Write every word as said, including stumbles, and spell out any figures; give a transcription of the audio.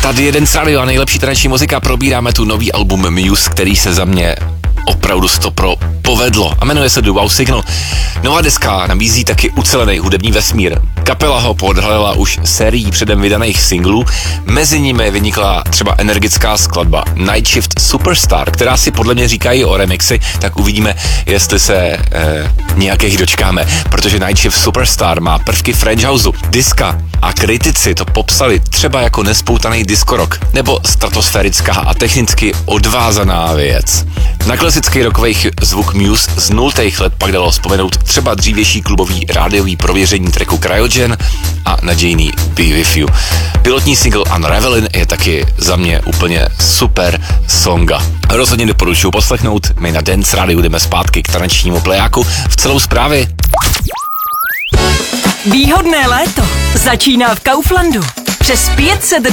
Tady jeden z radio a nejlepší taneční muzika, probíráme tu nový album Muse, který se za mě opravdu stopro povedlo a jmenuje se The Wow Signal. Nová deska nabízí taky ucelený hudební vesmír. Kapela ho podhalila už sérií předem vydaných singlů, mezi nimi vynikla třeba energická skladba Night Shift Superstar, která si podle mě říkají o remixy, tak uvidíme, jestli se eh, nějakých dočkáme, protože Night Shift Superstar má prvky French Houseu, diska a kritici to popsali třeba jako nespoutaný diskorok nebo stratosférická a technicky odvázaná věc. Na klasický rockový zvuk Muse z nultých let pak dalo vzpomenout třeba dřívější klubový rádiový prověření tracku Cryogen a nadějný Be With You. Pilotní single Unravelin je taky za mě úplně super songa. Rozhodně doporučuji poslechnout, my na Dance Radio jdeme zpátky k tanečnímu plejáku v celou zprávy. Výhodné léto začíná v Kauflandu. Přes pět set